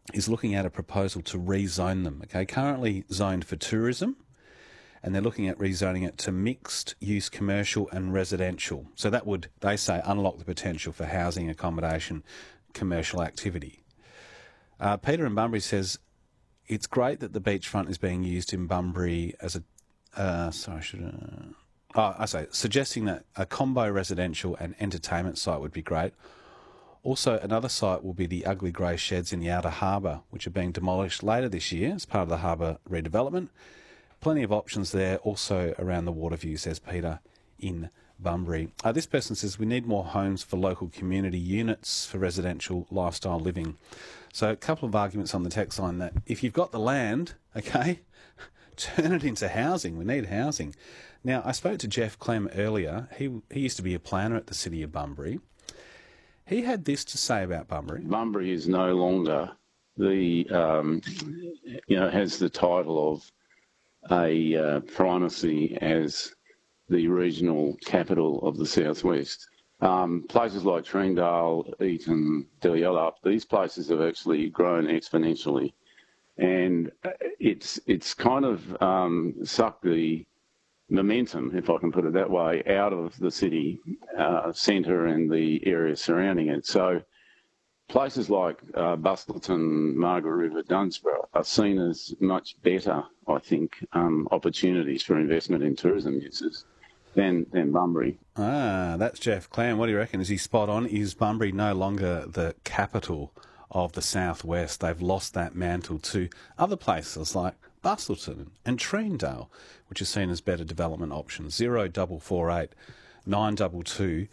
is looking at a proposal to rezone them. Okay, currently zoned for tourism, and they're looking at rezoning it to mixed-use commercial and residential. So that would, they say, unlock the potential for housing, accommodation, commercial activity. Peter in Bunbury says, it's great that the beachfront is being used in Bunbury as a... suggesting that a combo residential and entertainment site would be great. Also, another site will be the ugly grey sheds in the outer harbour, which are being demolished later this year as part of the harbour redevelopment. Plenty of options there, also around the Waterview, says Peter in Bunbury. This person says we need more homes for local community units for residential lifestyle living. So a couple of arguments on the text line that if you've got the land, okay, turn it into housing. We need housing. Now, I spoke to Jeff Clem earlier. He used to be a planner at the City of Bunbury. He had this to say about Bunbury. Bunbury is no longer the, has the title of a primacy as the regional capital of the southwest. Places like Treendale, Eaton, Delyallup, these places have actually grown exponentially, and it's kind of sucked the momentum, if I can put it that way, out of the city centre and the area surrounding it. So places like Bustleton, Margaret River, Dunsborough are seen as much better, I think, opportunities for investment in tourism uses than Bunbury. That's Jeff Clam. What do you reckon? Is he spot on? Is Bunbury no longer the capital of the southwest? They've lost that mantle to other places like Bustleton and Treendale, which is seen as better development options. 0448 922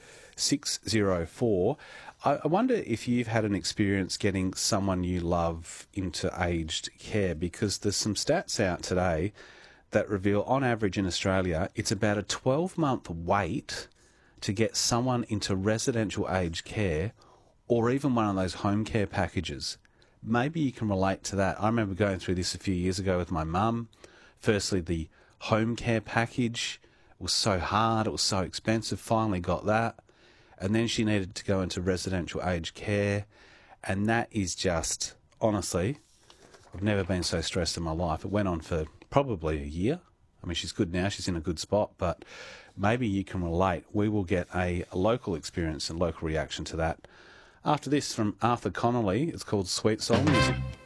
604. I wonder if you've had an experience getting someone you love into aged care, because there's some stats out today that reveal, on average in Australia, it's about a 12-month wait to get someone into residential aged care or even one of those home care packages. Maybe you can relate to that. I remember going through this a few years ago with my mum. Firstly, the home care package was so hard, it was so expensive, finally got that. And then she needed to go into residential aged care. And that is just, honestly, I've never been so stressed in my life. It went on for probably a year. I mean, she's good now, she's in a good spot, but maybe you can relate. We will get a local experience and local reaction to that. After this, from Arthur Connolly, it's called Sweet Soul Music.